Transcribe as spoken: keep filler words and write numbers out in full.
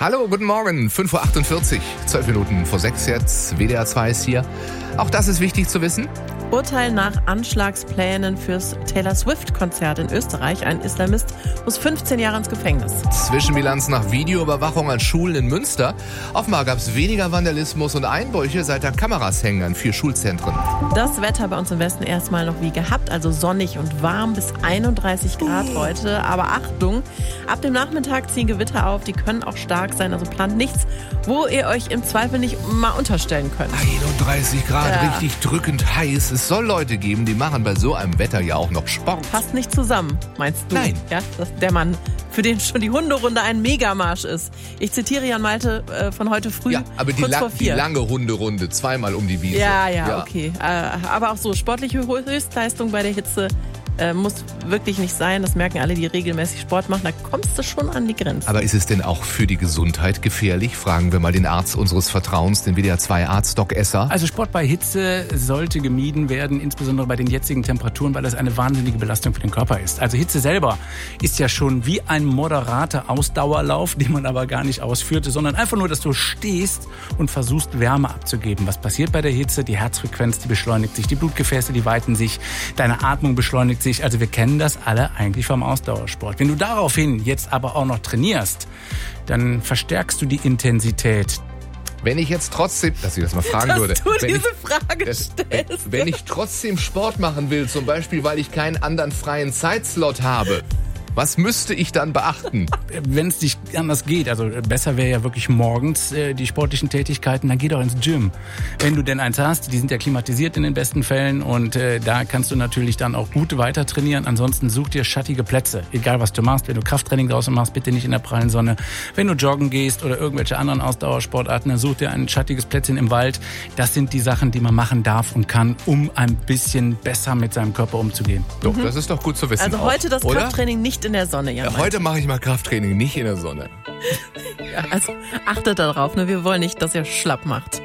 Hallo, guten Morgen. fünf Uhr achtundvierzig, zwölf Minuten vor sechs jetzt. W D R zwei ist hier. Auch das ist wichtig zu wissen. Urteil nach Anschlagsplänen fürs Taylor Swift-Konzert in Österreich. Ein Islamist muss fünfzehn Jahre ins Gefängnis. Zwischenbilanz nach Videoüberwachung an Schulen in Münster. Offenbar gab es weniger Vandalismus und Einbrüche, seit da Kameras hängen an vier Schulzentren. Das Wetter bei uns im Westen erstmal noch wie gehabt, also sonnig und warm bis einunddreißig Grad oh. heute. Aber Achtung, ab dem Nachmittag ziehen Gewitter auf, die können auch stark sein, also plant nichts, wo ihr euch im Zweifel nicht mal unterstellen könnt. einunddreißig Grad, ja. Richtig drückend heiß. Es soll Leute geben, die machen bei so einem Wetter ja auch noch Sport. Passt nicht zusammen, meinst du? Nein. Ja, dass der Mann, für den schon die Hunderunde ein Megamarsch ist. Ich zitiere Jan Malte äh, von heute früh, ja, aber die, kurz la- vor vier. die lange Hunderunde, zweimal um die Wiese. Ja, ja, ja. okay. Äh, aber auch so, sportliche Höchstleistung bei der Hitze äh, muss wirklich nicht sein. Das merken alle, die regelmäßig Sport machen. Da kommst du schon an die Grenze. Aber ist es denn auch für die Gesundheit gefährlich? Fragen wir mal den Arzt unseres Vertrauens, den W D R zwei Arzt Doc Esser. Also Sport bei Hitze sollte gemieden werden, insbesondere bei den jetzigen Temperaturen, weil das eine wahnsinnige Belastung für den Körper ist. Also Hitze selber ist ja schon wie ein moderater Ausdauerlauf, den man aber gar nicht ausführte, sondern einfach nur, dass du stehst und versuchst, Wärme abzugeben. Was passiert bei der Hitze? Die Herzfrequenz, die beschleunigt sich, die Blutgefäße, die weiten sich, deine Atmung beschleunigt sich. Also wir kennen das alle eigentlich vom Ausdauersport. Wenn du daraufhin jetzt aber auch noch trainierst, dann verstärkst du die Intensität. Wenn ich jetzt trotzdem, dass ich das mal fragen dass würde, du wenn diese ich, Frage das, stellst. Wenn ich trotzdem Sport machen will, zum Beispiel, weil ich keinen anderen freien Zeitslot habe, was müsste ich dann beachten? Wenn es nicht anders geht, also besser wäre ja wirklich morgens äh, die sportlichen Tätigkeiten, dann geh doch ins Gym. Wenn du denn eins hast, die sind ja klimatisiert in den besten Fällen und äh, da kannst du natürlich dann auch gut weiter trainieren. Ansonsten such dir schattige Plätze, egal was du machst. Wenn du Krafttraining draußen machst, bitte nicht in der prallen Sonne. Wenn du joggen gehst oder irgendwelche anderen Ausdauersportarten, dann such dir ein schattiges Plätzchen im Wald. Das sind die Sachen, die man machen darf und kann, um ein bisschen besser mit seinem Körper umzugehen. Doch, mhm. das ist doch gut zu wissen. Also auch, heute das oder? Krafttraining nicht in der Sonne, ja. ja heute mache ich mal Krafttraining nicht in der Sonne. Ja, also achtet darauf, ne? Wir wollen nicht, dass ihr schlapp macht.